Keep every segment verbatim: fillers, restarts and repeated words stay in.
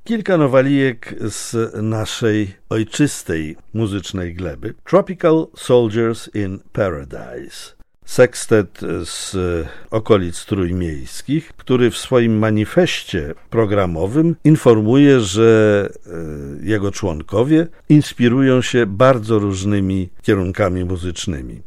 Kilka nowalijek z naszej ojczystej muzycznej gleby. Tropical Soldiers in Paradise. Sekstet z okolic trójmiejskich, który w swoim manifestie programowym informuje, że jego członkowie inspirują się bardzo różnymi kierunkami muzycznymi.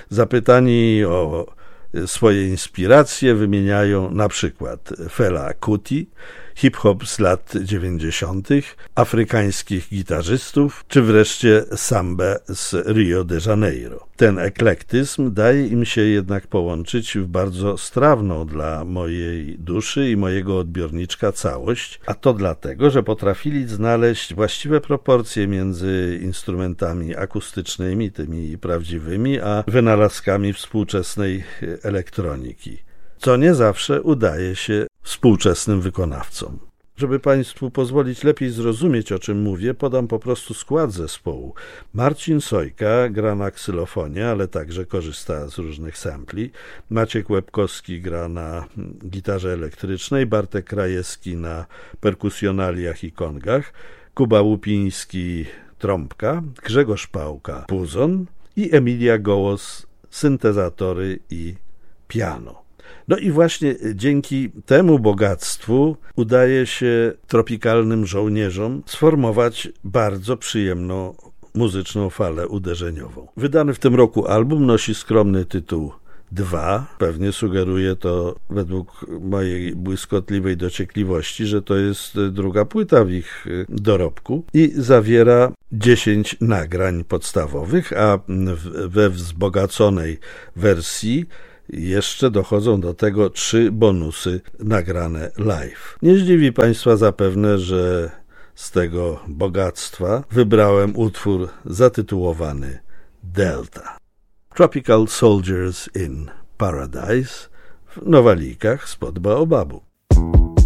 Zapytani o swoje inspiracje wymieniają na przykład Fela Kuti, hip-hop z lat dziewięćdziesiątych, afrykańskich gitarzystów, czy wreszcie sambę z Rio de Janeiro. Ten eklektyzm daje im się jednak połączyć w bardzo strawną dla mojej duszy i mojego odbiorniczka całość, a to dlatego, że potrafili znaleźć właściwe proporcje między instrumentami akustycznymi, tymi prawdziwymi, a wynalazkami współczesnej elektroniki, co nie zawsze udaje się współczesnym wykonawcom. Żeby Państwu pozwolić lepiej zrozumieć, o czym mówię, podam po prostu skład zespołu. Marcin Sojka gra na ksylofonie, ale także korzysta z różnych sampli. Maciek Łebkowski gra na gitarze elektrycznej, Bartek Krajewski na perkusjonaliach i kongach, Kuba Łupiński trąbka, Grzegorz Pałka puzon i Emilia Gołos syntezatory i piano. No i właśnie dzięki temu bogactwu udaje się tropikalnym żołnierzom sformować bardzo przyjemną muzyczną falę uderzeniową. Wydany w tym roku album nosi skromny tytuł dwa. Pewnie sugeruje to według mojej błyskotliwej dociekliwości, że to jest druga płyta w ich dorobku i zawiera dziesięć nagrań podstawowych, a we wzbogaconej wersji jeszcze dochodzą do tego trzy bonusy nagrane live. Nie zdziwi Państwa zapewne, że z tego bogactwa wybrałem utwór zatytułowany Delta. Tropical Soldiers in Paradise w nowalijkach spod Baobabu.